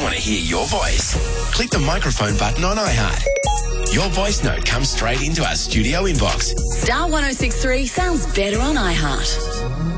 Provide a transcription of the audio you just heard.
want to hear your voice? Click the microphone button on iHeart. Your voice note comes straight into our studio inbox. Star 106.3 sounds better on iHeart.